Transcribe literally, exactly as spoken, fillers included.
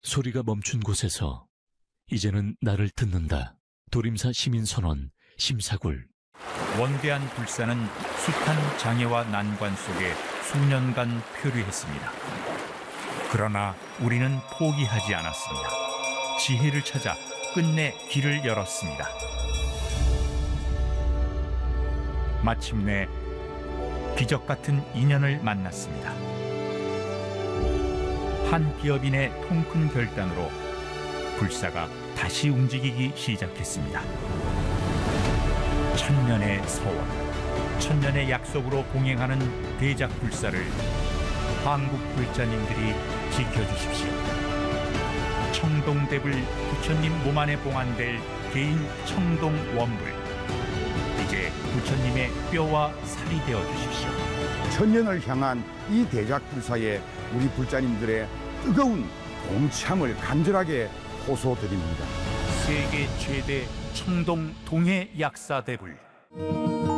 소리가 멈춘 곳에서 이제는 나를 듣는다. 도림사 시민선언 심사굴. 원대한 불사는 숱한 장애와 난관 속에 수년간 표류했습니다. 그러나 우리는 포기하지 않았습니다. 지혜를 찾아 끝내 길을 열었습니다. 마침내 기적 같은 인연을 만났습니다. 한 기업인의 통큰 결단으로 불사가 다시 움직이기 시작했습니다. 천년의 서원, 천년의 약속으로 봉행하는 대작 불사를 한국 불자님들이 지켜주십시오. 청동대불 부처님 몸 안에 봉안될 개인 청동 원불, 이제 부처님의 뼈와 살이 되어 주십시오. 천년을 향한 이 대작 불사에 우리 불자님들의 뜨거운 동참을 간절하게 호소드립니다. 세계 최대 청동 동해 약사대불.